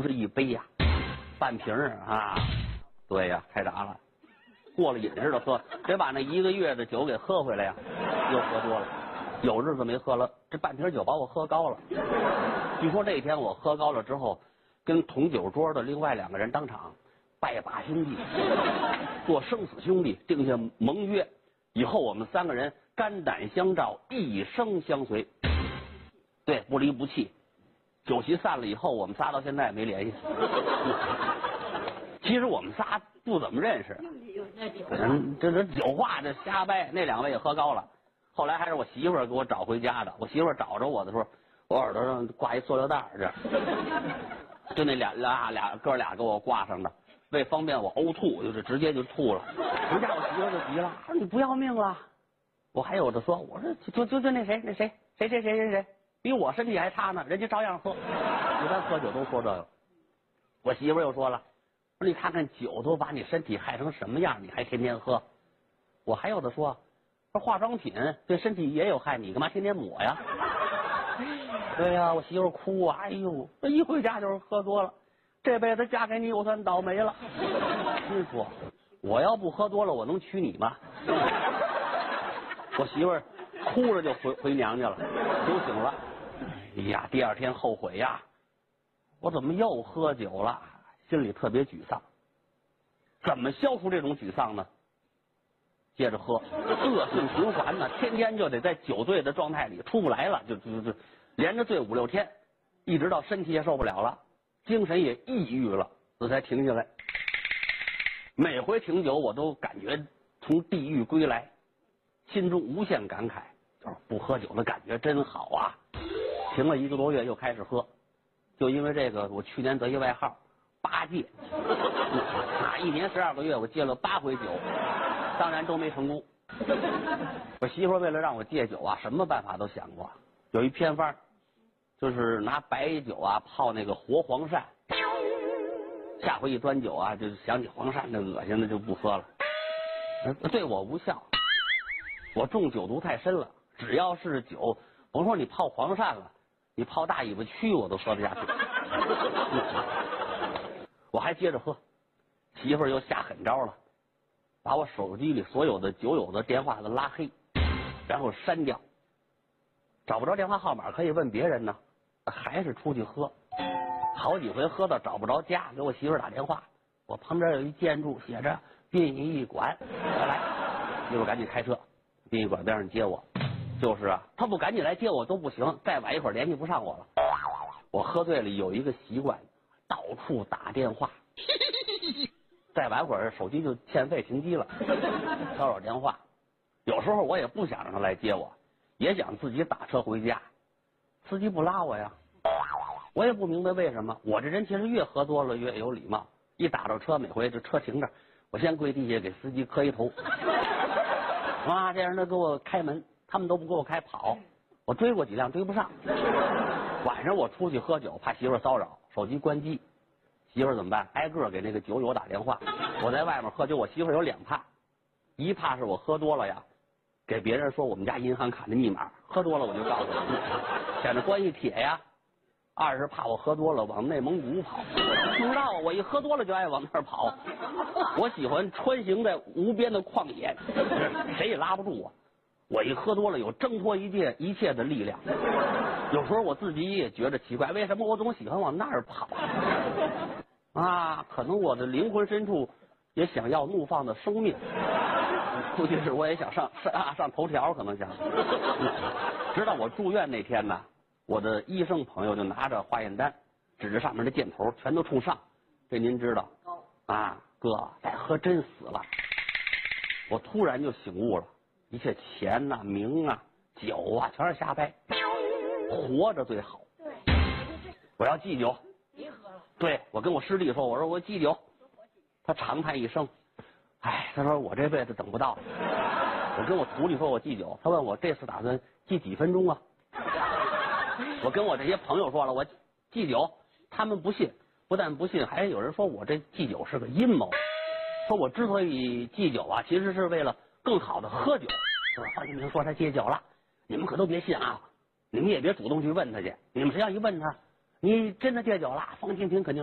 是一杯呀，半瓶啊，对呀，开闸了，过了瘾似的喝，得把那1个月的酒给喝回来呀，又喝多了，有日子没喝了，这半瓶酒把我喝高了。据说这一天我喝高了之后，跟同酒桌的另外2个人当场拜把兄弟，做生死兄弟，定下盟约，以后我们3个人肝胆相照，一生相随，对，不离不弃。酒席散了以后，我们仨到现在没联系。其实我们仨不怎么认识，这酒话这瞎掰。那2位也喝高了，后来还是我媳妇儿给我找回家的。我媳妇儿找着我的时候，我耳朵上挂一塑料袋这，就那哥俩给我挂上的，为方便我呕吐，就是直接就吐了。人家我媳妇儿就急了，说你不要命了？我还有的说，我说就那谁。比我身体还差呢，人家照样喝。一般喝酒都说这个。我媳妇又说了，说你看看酒都把你身体害成什么样，你还天天喝。我还有的说化妆品对身体也有害，你干嘛天天抹呀？对呀，我媳妇哭啊，哎呦，这一回家就是喝多了，这辈子嫁给你我算倒霉了。你说我要不喝多了，我能娶你吗？我媳妇哭着就回娘家了，酒醒了。哎呀，第2天后悔呀，我怎么又喝酒了？心里特别沮丧。怎么消除这种沮丧呢？接着喝，恶性循环呢，天天就得在酒醉的状态里出不来了，就连着醉5、6天，一直到身体也受不了了，精神也抑郁了，这才停下来。每回停酒，我都感觉从地狱归来，心中无限感慨，就是不喝酒的感觉真好啊！停了1个多月，又开始喝，就因为这个，我去年得一外号8戒，1年12个月，我戒了8回酒，当然都没成功。我媳妇为了让我戒酒啊，什么办法都想过，有一偏方，就是拿白酒啊泡那个活黄鳝，下回一端酒啊，就想起黄鳝那恶心的就不喝了。对我无效，我中酒毒太深了，只要是酒，甭说你泡黄鳝了，你泡大尾巴蛆我都喝得下去。我还接着喝，媳妇儿又下狠招了，把我手机里所有的酒友的电话都拉黑，然后删掉，找不着电话号码可以问别人呢，还是出去喝。好几回喝到找不着家，给我媳妇儿打电话，我旁边有一建筑写着殡仪馆，来，媳妇赶紧开车，殡仪馆边上接我。就是啊，他不赶紧来接我都不行，再晚一会儿联系不上我了。我喝醉了有一个习惯，到处打电话，再晚会儿手机就欠费停机了，骚扰电话。有时候我也不想让他来接我，也想自己打车回家，司机不拉我呀。我也不明白为什么，我这人其实越喝多了越有礼貌，一打着车，每回这车停着，我先跪地下给司机磕一头，啊，这样他给我开门，他们都不给我开跑，我追过几辆追不上。晚上我出去喝酒，怕媳妇骚扰，手机关机，媳妇怎么办？挨个给那个酒友打电话。我在外面喝酒，我媳妇有2怕，一怕是我喝多了呀，给别人说我们家银行卡的密码，喝多了我就告诉你，显得关系铁呀。2是怕我喝多了往内蒙古跑，不知道我一喝多了就爱往那儿跑。我喜欢穿行在无边的旷野，谁也拉不住我。我一喝多了有挣脱一切的力量。有时候我自己也觉得奇怪，为什么我总喜欢往那儿跑啊？可能我的灵魂深处也想要怒放的生命，估计是我也想上头条，可能想。直到我住院那天呢，我的医生朋友就拿着化验单，指着上面的箭头，全都冲上。这您知道啊，哥，再喝真死了。我突然就醒悟了，一切钱呐、名啊、酒啊，全是瞎掰，活着最好。 对， 我要忌酒。 别喝了。 对，我跟我师弟说，我说我忌酒。他长叹一声，哎，他说我这辈子等不到。我跟我徒弟说我忌酒，他问我这次打算忌几分钟啊？我跟我这些朋友说了，我忌酒，他们不信，不但不信，还有人说我这忌酒是个阴谋，说我之所以忌酒啊，其实是为了更好的喝酒。范金平说他戒酒了，你们可都别信啊，你们也别主动去问他去，你们谁要一问他，你真的戒酒了，方清平肯定